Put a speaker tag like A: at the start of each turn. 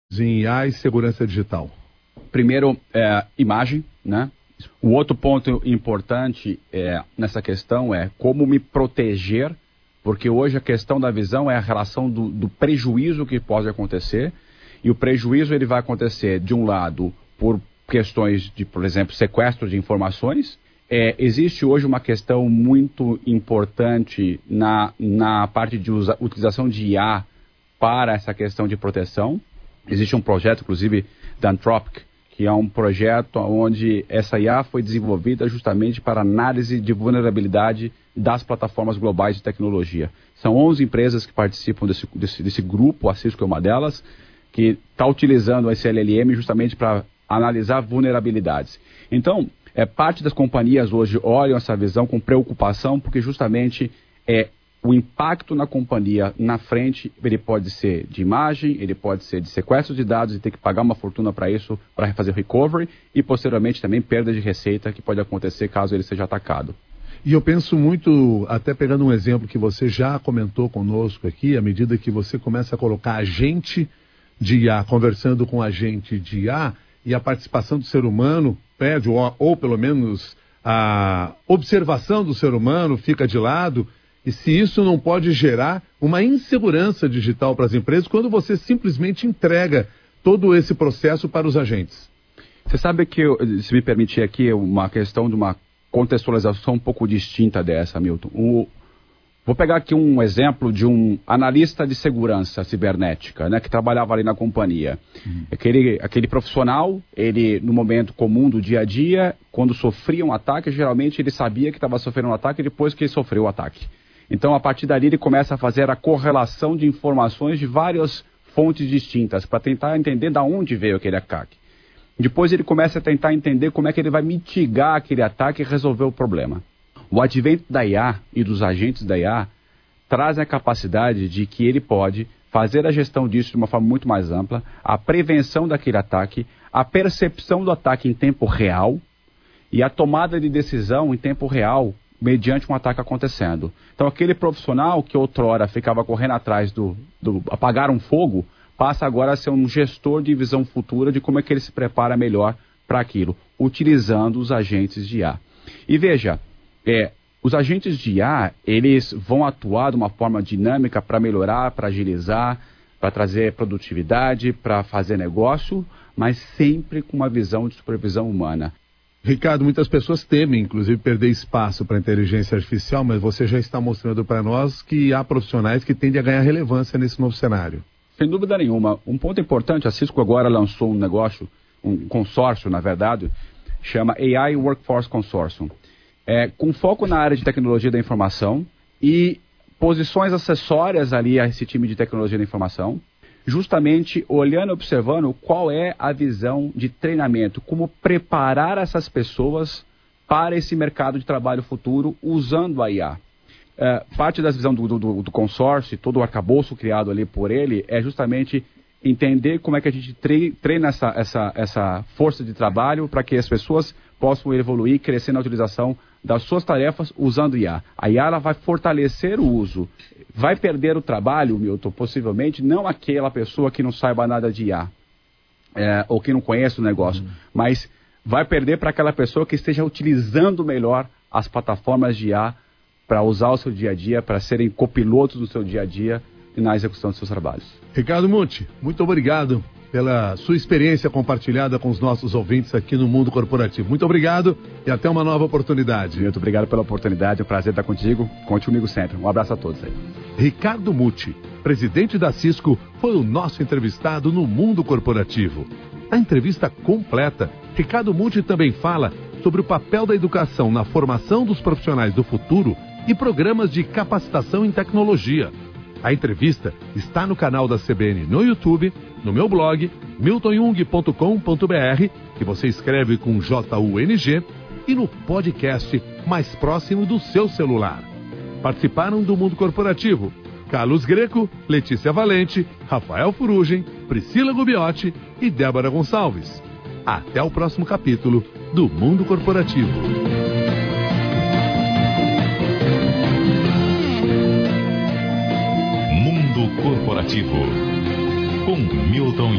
A: em IA e segurança digital?
B: Primeiro, imagem, né? O outro ponto importante nessa questão é como me proteger, porque hoje a questão da visão é a relação do prejuízo que pode acontecer, e o prejuízo ele vai acontecer, de um lado, por questões de, por exemplo, sequestro de informações. Existe hoje uma questão muito importante na parte de utilização de IA para essa questão de proteção. Existe um projeto, inclusive, da Anthropic, que é um projeto onde essa IA foi desenvolvida justamente para análise de vulnerabilidade das plataformas globais de tecnologia. São 11 empresas que participam desse grupo, a Cisco é uma delas, que está utilizando esse LLM justamente para analisar vulnerabilidades. Então, parte das companhias hoje olham essa visão com preocupação, porque justamente o impacto na companhia na frente, ele pode ser de imagem, ele pode ser de sequestro de dados e ter que pagar uma fortuna para isso, para fazer recovery, e posteriormente também perda de receita que pode acontecer caso ele seja atacado.
A: E eu penso muito, até pegando um exemplo que você já comentou conosco aqui, à medida que você começa a colocar agente de IA conversando com agente de IA, e a participação do ser humano perde, ou pelo menos a observação do ser humano fica de lado. E se isso não pode gerar uma insegurança digital para as empresas quando você simplesmente entrega todo esse processo para os agentes?
B: Você sabe que, se me permitir aqui, uma questão de uma contextualização um pouco distinta dessa, Milton. Vou pegar aqui um exemplo de um analista de segurança cibernética, né, que trabalhava ali na companhia. Aquele profissional, ele, no momento comum do dia a dia, quando sofria um ataque, geralmente ele sabia que estava sofrendo um ataque depois que ele sofreu o ataque. Então, a partir dali, ele começa a fazer a correlação de informações de várias fontes distintas para tentar entender de onde veio aquele ataque. Depois, ele começa a tentar entender como é que ele vai mitigar aquele ataque e resolver o problema. O advento da IA e dos agentes da IA traz a capacidade de que ele pode fazer a gestão disso de uma forma muito mais ampla, a prevenção daquele ataque, a percepção do ataque em tempo real e a tomada de decisão em tempo real mediante um ataque acontecendo. Então, aquele profissional que outrora ficava correndo atrás do apagar um fogo, passa agora a ser um gestor de visão futura de como é que ele se prepara melhor para aquilo, utilizando os agentes de IA. E veja, os agentes de IA, eles vão atuar de uma forma dinâmica para melhorar, para agilizar, para trazer produtividade, para fazer negócio, mas sempre com uma visão de supervisão humana.
A: Ricardo, muitas pessoas temem, inclusive, perder espaço para a inteligência artificial, mas você já está mostrando para nós que há profissionais que tendem a ganhar relevância nesse novo cenário.
B: Sem dúvida nenhuma. Um ponto importante, a Cisco agora lançou um negócio, um consórcio, na verdade, chama AI Workforce Consortium. Com foco na área de tecnologia da informação e posições acessórias ali a esse time de tecnologia da informação, justamente olhando e observando qual é a visão de treinamento, como preparar essas pessoas para esse mercado de trabalho futuro usando a IA. Parte da visão do consórcio, todo o arcabouço criado ali por ele, é justamente entender como é que a gente treina essa força de trabalho para que as pessoas possam evoluir e crescer na utilização das suas tarefas usando IA. A IA ela vai fortalecer o uso. Vai perder o trabalho, Milton, possivelmente, não aquela pessoa que não saiba nada de IA, ou que não conhece o negócio, mas vai perder para aquela pessoa que esteja utilizando melhor as plataformas de IA para usar o seu dia a dia, para serem copilotos do seu dia a dia e na execução dos seus trabalhos.
A: Ricardo Muti, muito obrigado pela sua experiência compartilhada com os nossos ouvintes aqui no Mundo Corporativo. Muito obrigado e até uma nova oportunidade.
B: Muito obrigado pela oportunidade, é um prazer estar contigo. Conte comigo sempre. Um abraço a todos aí.
A: Ricardo Muti, presidente da Cisco, foi o nosso entrevistado no Mundo Corporativo. Na entrevista completa, Ricardo Muti também fala sobre o papel da educação na formação dos profissionais do futuro e programas de capacitação em tecnologia. A entrevista está no canal da CBN no YouTube, no meu blog, miltonjung.com.br, que você escreve com J-U-N-G, e no podcast mais próximo do seu celular. Participaram do Mundo Corporativo Carlos Greco, Letícia Valente, Rafael Furugem, Priscila Gubiotti e Débora Gonçalves. Até o próximo capítulo do Mundo Corporativo.
C: Corporativo com Milton